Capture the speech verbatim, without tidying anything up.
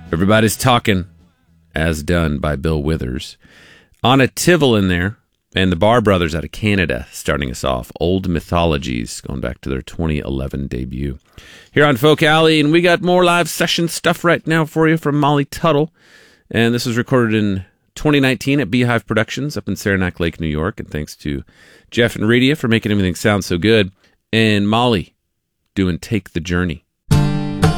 Everybody's Talking, as done by Bill Withers. Anna Tivel in there, and the Barr Brothers out of Canada starting us off. Old Mythologies, going back to their twenty eleven debut. Here on Folk Alley, and we got more live session stuff right now for you from Molly Tuttle. And this was recorded in twenty nineteen at Beehive Productions up in Saranac Lake, New York. And thanks to Jeff and Radia for making everything sound so good. And Molly doing Take the Journey.